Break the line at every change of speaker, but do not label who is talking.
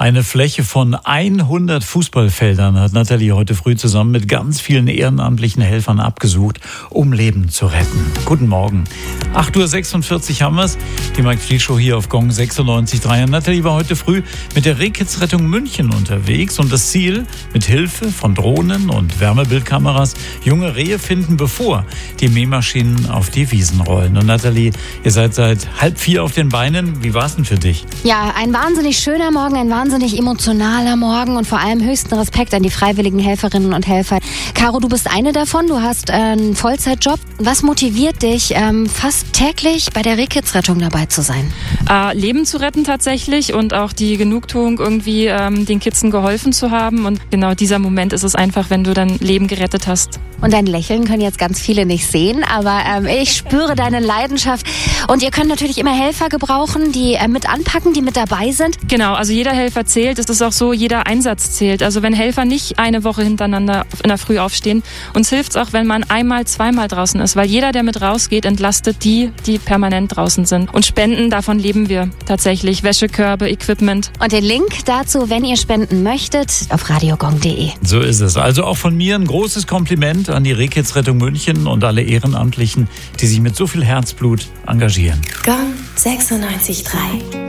Eine Fläche von 100 Fußballfeldern hat Nathalie heute früh zusammen mit ganz vielen ehrenamtlichen Helfern abgesucht, um Leben zu retten. Guten Morgen. 8.46 Uhr haben wir es. Die Mike Flieh Show hier auf Gong 96.3. Nathalie war heute früh mit der Rehkitzrettung München unterwegs und das Ziel, mit Hilfe von Drohnen und Wärmebildkameras junge Rehe finden, bevor die Mähmaschinen auf die Wiesen rollen. Und Nathalie, ihr seid seit 3:30 auf den Beinen. Wie war es denn für dich?
Ja, ein wahnsinnig schöner Morgen, ein wahnsinnig emotionaler Morgen und vor allem höchsten Respekt an die freiwilligen Helferinnen und Helfer. Caro, du bist eine davon, du hast einen Vollzeitjob. Was motiviert dich, fast täglich bei der Rehkitzrettung dabei zu sein?
Leben zu retten tatsächlich und auch die Genugtuung, irgendwie den Kitzen geholfen zu haben. Und genau dieser Moment ist es einfach, wenn du dein Leben gerettet hast.
Und dein Lächeln können jetzt ganz viele nicht sehen, aber ich spüre deine Leidenschaft. Und ihr könnt natürlich immer Helfer gebrauchen, die mit anpacken, die mit dabei sind.
Genau, also jeder Helfer zählt. Es ist auch so, jeder Einsatz zählt. Also wenn Helfer nicht eine Woche hintereinander in der Früh aufstehen, uns hilft es auch, wenn man einmal, zweimal draußen ist. Weil jeder, der mit rausgeht, entlastet die permanent draußen sind. Und Spenden, davon leben wir tatsächlich. Wäschekörbe, Equipment.
Und den Link dazu, wenn ihr spenden möchtet, auf radiogong.de.
So ist es. Also auch von mir ein großes Kompliment an die Rehkitzrettung München und alle Ehrenamtlichen, die sich mit so viel Herzblut engagieren.
Gong 96.3